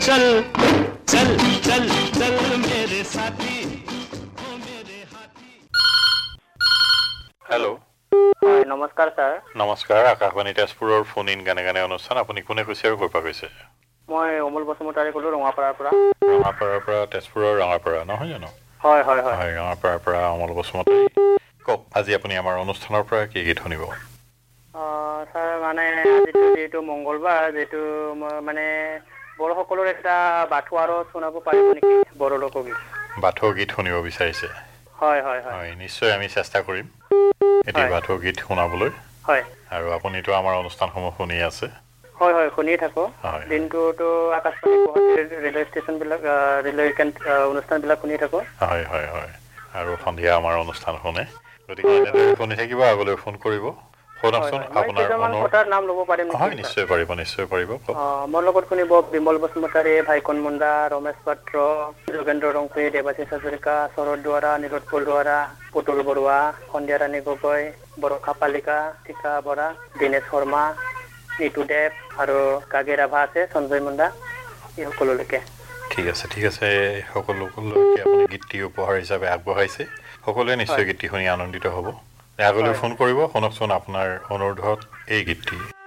चल चल चल चल मेरे साथी ओ मेरे हाथी हेलो হয় নমস্কাৰ ছাৰ নমস্কাৰ আকাশবাণী তেজপুৰৰ ফোন ইন গানে গানে অনুষ্ঠান আপুনি কোনে কৈছে আৰু ক'ৰ পৰা কৈছে মই অমল বসুমতাৰী ক'লোঁ ৰঙাপাৰাৰ পৰা ৰঙাপাৰাৰ পৰা তেজপুৰৰ ৰঙাপাৰা নহয় জানো হয় হয় হয় হয় ৰঙাপাৰাৰ পৰা অমল বসুমতাৰী কওক আজি আপুনি আমাৰ অনুষ্ঠানৰ পৰা কি গীত শুনিব ছাৰ মানে আজিতো যিহেতু মংগলবাৰ যিহেতু মই মানে বড়োসকলৰ এটা বাথৌ আৰু শুনাব পাৰিব নেকি বড়ো লোকগীত বাথৌ গীত শুনিব বিচাৰিছে হয় হয় হয় হয় নিশ্চয় আমি চেষ্টা কৰিম এটি হয় বাথৌ গীত শুনাবলৈ হয় আৰু আপুনিতো আমাৰ অনুষ্ঠানসমূহ শুনি আছে হয় হয় শুনিয়ে থাকোঁ হয় দিনটোতো আকাশবাণী গুৱাহাটীৰ ৰেলৱে ষ্টেচনবিলাক ৰেলৱে অনুষ্ঠানবিলাক শুনি থাকোঁ হয় হয় হয় আৰু সন্ধিয়া আমাৰ অনুষ্ঠান শুনে গতিকে এনেদৰে শুনি থাকিব আগলৈ ফোন কৰিব হয় শুনকচোন হয় মই আপোনাৰ কেইটামান কথাৰ নাম ল'ব পাৰিম হয় নেকি নিশ্চয় পাৰিব কওক মোৰ লগত শুনিব বিমল বসুমতাৰী ভাইকন মুণ্ডা ৰমেশ পাত্ৰ যোগেন্দ্ৰ ৰংপুৰী দেৱাশীষ হাজৰিকা শৰৎ দুৱাৰা নীলোৎপল দুৱাৰা পুতুল বৰুৱা সন্ধ্যা ৰাণী গগৈ বৰষা পালিকা টিকা বৰা দীনেশ শৰ্মা নিতুদেৱ আৰু কাগে ৰাভা আছে সঞ্জয় মুণ্ডা এই সকলোলৈকে ঠিক আছে সকলোলৈকে আপুনি গীতটি উপহাৰ হিচাপে আগবঢ়াইছে সকলোৱে নিশ্চয় হয় গীতটি শুনি আনন্দিত হ'ব আগলৈ হয় ফোন কৰিব শুনকচোন আপোনাৰ অনুৰোধত এই গীতটি